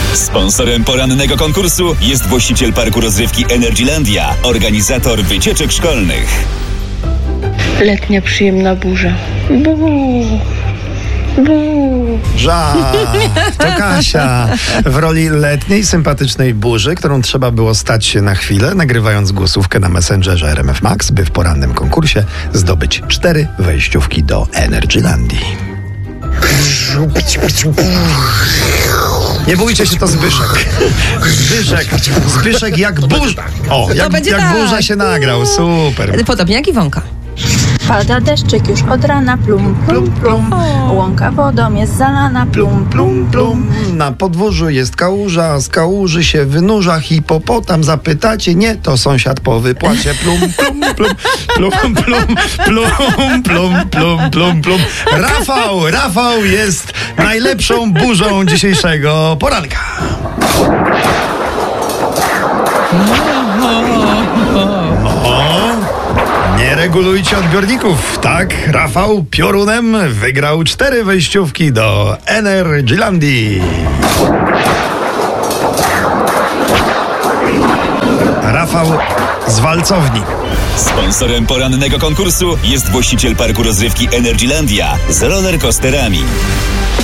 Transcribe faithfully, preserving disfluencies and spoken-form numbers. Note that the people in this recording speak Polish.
Sponsorem porannego konkursu jest właściciel parku rozrywki Energylandia, organizator wycieczek szkolnych. Letnia przyjemna burza. Buu. Buu. Żart, to Kasia w roli letniej, sympatycznej burzy, którą trzeba było stać się na chwilę, nagrywając głosówkę na Messengerze R M F Max, by w porannym konkursie zdobyć cztery wejściówki do Energylandii. Nie bójcie się, to Zbyszek. Zbyszek, Zbyszek jak burza. O, jak, będzie jak tak. burza się nagrał, super. Podobnie jak Iwonka. Pada deszczyk już od rana, plum, plum, plum. Łąka wodą jest zalana, plum, plum, plum. Na podwórzu jest kałuża, z kałuży się wynurza hipopotam. Zapytacie, nie, to sąsiad po wypłacie. Plum, plum, plum, plum, plum, plum, plum, plum, plum, plum. Rafał, Rafał jest najlepszą burzą dzisiejszego poranka. Nie regulujcie odbiorników, tak? Rafał piorunem wygrał cztery wejściówki do Energylandii. Rafał z walcowni. Sponsorem porannego konkursu jest właściciel parku rozrywki Energylandia z rollercoasterami.